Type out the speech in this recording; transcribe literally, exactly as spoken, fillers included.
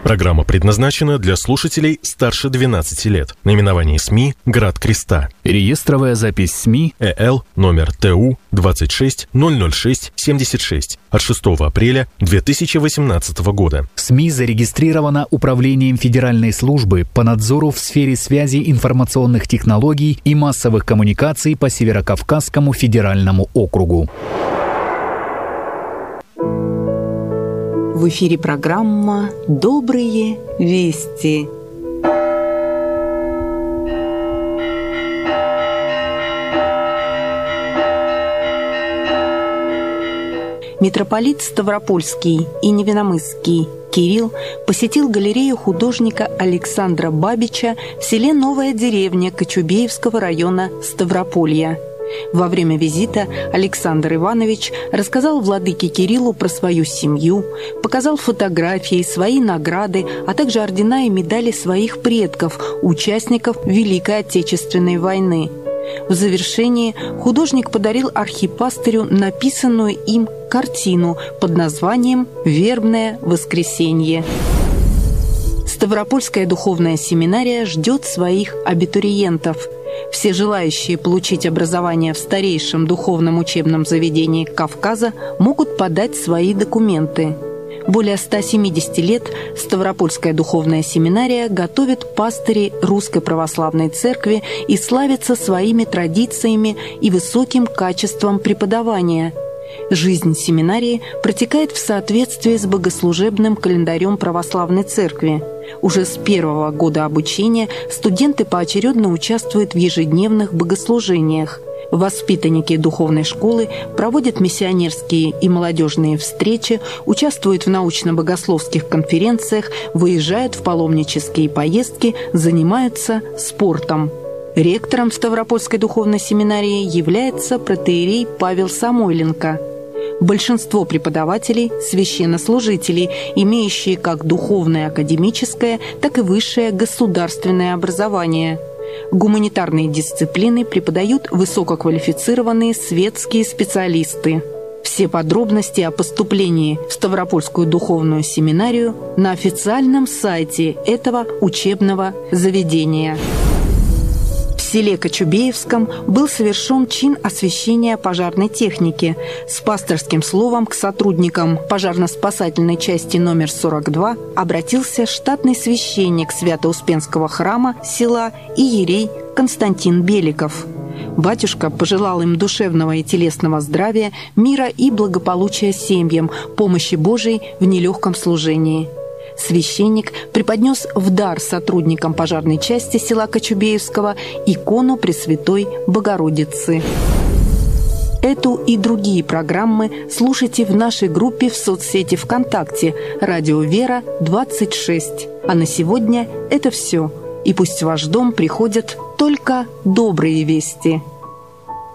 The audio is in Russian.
Программа предназначена для слушателей старше двенадцати лет. Наименование СМИ «Град Креста». Реестровая запись СМИ ЭЛ номер ТУ двадцать шесть ноль ноль шесть семьдесят шесть от шестого апреля две тысячи восемнадцатого года. СМИ зарегистрирована Управлением Федеральной службы по надзору в сфере связи, информационных технологий и массовых коммуникаций по Северокавказскому федеральному округу. В эфире программа «Добрые вести». Митрополит Ставропольский и Невиномысский Кирилл посетил галерею художника Александра Бабича в селе Новая Деревня Кочубеевского района Ставрополья. Во время визита Александр Иванович рассказал владыке Кириллу про свою семью, показал фотографии, свои награды, а также ордена и медали своих предков, участников Великой Отечественной войны. В завершении художник подарил архипастырю написанную им картину под названием «Вербное воскресенье». Ставропольская духовная семинария ждет своих абитуриентов. Все желающие получить образование в старейшем духовном учебном заведении Кавказа могут подать свои документы. Более ста семидесяти лет Ставропольская духовная семинария готовит пастырей Русской Православной Церкви и славится своими традициями и высоким качеством преподавания. Жизнь семинарии протекает в соответствии с богослужебным календарем Православной Церкви. Уже с первого года обучения студенты поочередно участвуют в ежедневных богослужениях. Воспитанники духовной школы проводят миссионерские и молодежные встречи, участвуют в научно-богословских конференциях, выезжают в паломнические поездки, занимаются спортом. Ректором Ставропольской духовной семинарии является протоиерей Павел Самойленко. Большинство преподавателей – священнослужители, имеющие как духовное академическое, так и высшее государственное образование. Гуманитарные дисциплины преподают высококвалифицированные светские специалисты. Все подробности о поступлении в Ставропольскую духовную семинарию на официальном сайте этого учебного заведения. В селе Кочубеевском был совершен чин освящения пожарной техники. С пасторским словом к сотрудникам пожарно-спасательной части номер сорок два обратился штатный священник Свято-Успенского храма села иерей Константин Беликов. Батюшка пожелал им душевного и телесного здравия, мира и благополучия семьям, помощи Божией в нелегком служении. Священник преподнес в дар сотрудникам пожарной части села Кочубеевского икону Пресвятой Богородицы. Эту и другие программы слушайте в нашей группе в соцсети ВКонтакте «Радио Вера двадцать шесть». А на сегодня это все. И пусть в ваш дом приходят только добрые вести.